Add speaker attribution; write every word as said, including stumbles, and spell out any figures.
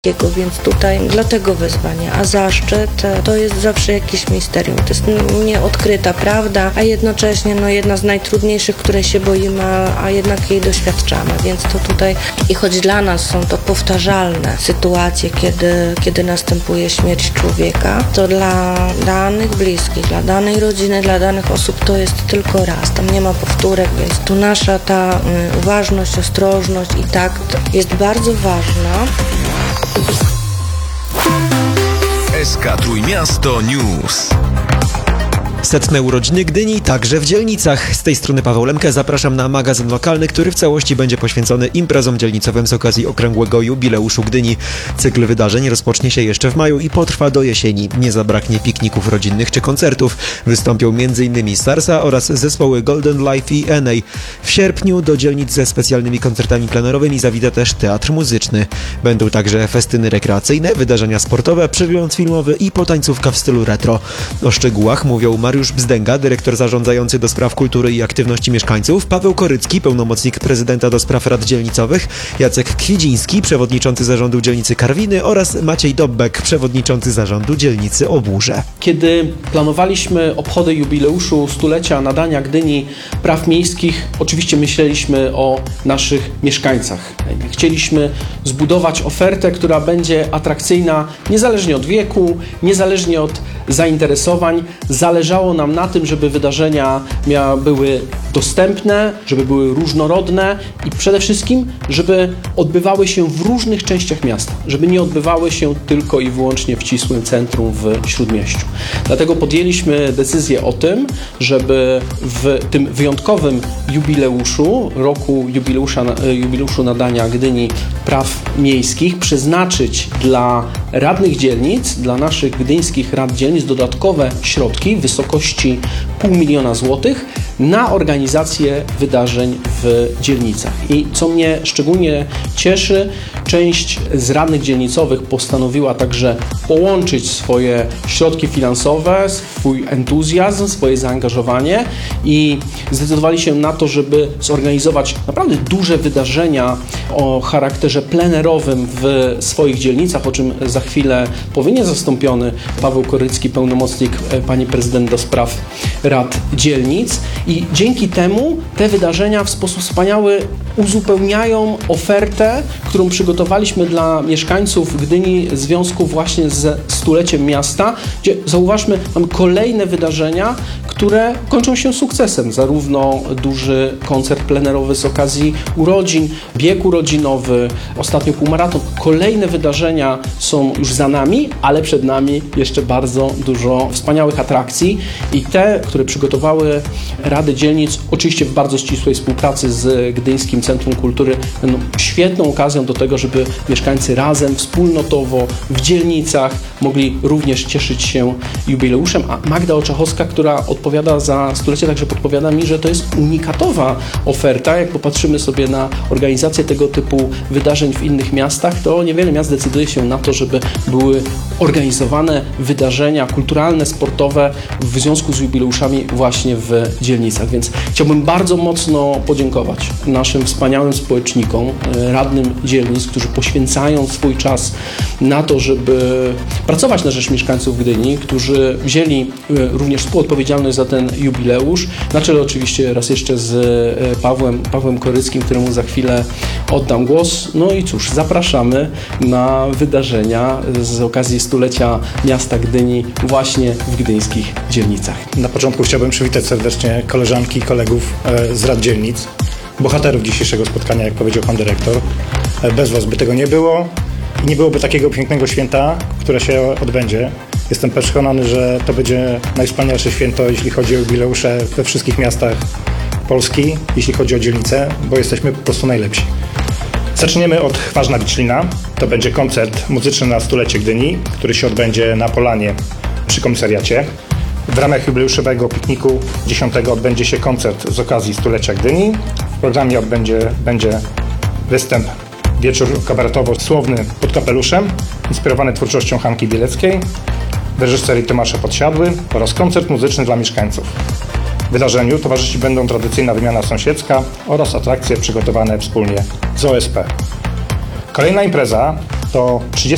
Speaker 1: Więc tutaj dlatego wyzwanie, a zaszczyt to jest zawsze jakieś misterium, to jest nieodkryta prawda, a jednocześnie no, jedna z najtrudniejszych, której się boimy, a jednak jej doświadczamy, więc to tutaj i choć dla nas są to powtarzalne sytuacje, kiedy, kiedy następuje śmierć człowieka, to dla danych bliskich, dla danej rodziny, dla danych osób to jest tylko raz, tam nie ma powtórek, więc tu nasza ta y, uważność, ostrożność i takt jest bardzo ważna.
Speaker 2: S K Trójmiasto News.
Speaker 3: Setne urodziny Gdyni także w dzielnicach. Z tej strony Paweł Lemke, zapraszam na magazyn lokalny, który w całości będzie poświęcony imprezom dzielnicowym z okazji okrągłego jubileuszu Gdyni. Cykl wydarzeń rozpocznie się jeszcze w maju i potrwa do jesieni. Nie zabraknie pikników rodzinnych czy koncertów. Wystąpią m.in. Starsa oraz zespoły Golden Life i N A. W sierpniu do dzielnic ze specjalnymi koncertami plenerowymi zawita też teatr muzyczny. Będą także festyny rekreacyjne, wydarzenia sportowe, przegląd filmowy i potańcówka w stylu retro. O szczegółach mówią Mariusz Bzdęga, dyrektor zarządzający do spraw kultury i aktywności mieszkańców, Paweł Korycki, pełnomocnik prezydenta do spraw rad dzielnicowych, Jacek Kwidziński, przewodniczący zarządu dzielnicy Karwiny oraz Maciej Dobbek, przewodniczący zarządu dzielnicy Obórze.
Speaker 4: Kiedy planowaliśmy obchody jubileuszu stulecia nadania Gdyni praw miejskich, oczywiście myśleliśmy o naszych mieszkańcach. Chcieliśmy zbudować ofertę, która będzie atrakcyjna niezależnie od wieku, niezależnie od zainteresowań. Zależało nam na tym, żeby wydarzenia miały, były dostępne, żeby były różnorodne i przede wszystkim, żeby odbywały się w różnych częściach miasta, żeby nie odbywały się tylko i wyłącznie w ścisłym centrum w Śródmieściu. Dlatego podjęliśmy decyzję o tym, żeby w tym wyjątkowym jubileuszu, roku jubileusza, jubileuszu nadania Gdyni praw miejskich, przeznaczyć dla radnych dzielnic, dla naszych gdyńskich rad dzielnic dodatkowe środki w wysokości pół miliona złotych na organizację wydarzeń w dzielnicach. I co mnie szczególnie cieszy, część z radnych dzielnicowych postanowiła także połączyć swoje środki finansowe, swój entuzjazm, swoje zaangażowanie i zdecydowali się na to, żeby zorganizować naprawdę duże wydarzenia o charakterze plenerowym w swoich dzielnicach, o czym za chwilę powie niezastąpiony Paweł Korycki, pełnomocnik pani prezydent do spraw rad dzielnic. I dzięki temu te wydarzenia w sposób wspaniały uzupełniają ofertę, którą przygotowaliśmy dla mieszkańców Gdyni w związku właśnie ze stuleciem miasta, gdzie zauważmy, mamy kolejne wydarzenia, które kończą się sukcesem. Zarówno duży koncert plenerowy z okazji urodzin, bieg urodzinowy, ostatnio półmaraton. Kolejne wydarzenia są już za nami, ale przed nami jeszcze bardzo dużo wspaniałych atrakcji i te, które przygotowały Rady Dzielnic, oczywiście w bardzo ścisłej współpracy z Gdyńskim Centrum Kultury, będą świetną okazją do tego, żeby mieszkańcy razem, wspólnotowo, w dzielnicach mogli również cieszyć się jubileuszem. A Magda Oczachowska, która odpowiada za stulecie, także podpowiada mi, że to jest unikatowa oferta. Jak popatrzymy sobie na organizację tego typu wydarzeń w innych miastach, to niewiele miast decyduje się na to, żeby były organizowane wydarzenia kulturalne, sportowe w związku z jubileuszami właśnie w dzielnicach. Więc chciałbym bardzo mocno podziękować naszym wspaniałym społecznikom, radnym dzielnic, którzy poświęcają swój czas na to, żeby pracować na rzecz mieszkańców Gdyni, którzy wzięli również współodpowiedzialność za ten jubileusz. Na czele oczywiście raz jeszcze z Pawłem, Pawłem Koryckim, któremu za chwilę oddam głos. No i cóż, zapraszamy na wydarzenia z okazji stulecia miasta Gdyni właśnie w gdyńskich dzielnicach.
Speaker 5: Na początku chciałbym przywitać serdecznie koleżanki i kolegów z rad dzielnic, bohaterów dzisiejszego spotkania, jak powiedział pan dyrektor. Bez was by tego nie było i nie byłoby takiego pięknego święta, które się odbędzie. Jestem przekonany, że to będzie najwspanialsze święto, jeśli chodzi o jubileusze we wszystkich miastach Polski, jeśli chodzi o dzielnice, bo jesteśmy po prostu najlepsi. Zaczniemy od Ważna Wiczlina. To będzie koncert muzyczny na stulecie Gdyni, który się odbędzie na Polanie przy komisariacie. W ramach jubileuszowego pikniku dziesiątego odbędzie się koncert z okazji stulecia Gdyni. W programie odbędzie, będzie występ wieczór kabaretowo-słowny pod kapeluszem, inspirowany twórczością Hanki Bieleckiej, w reżyserii Tomasza Podsiadły oraz koncert muzyczny dla mieszkańców. Wydarzeniu towarzyszyć będą tradycyjna wymiana sąsiedzka oraz atrakcje przygotowane wspólnie z O S P. Kolejna impreza to trzydziesty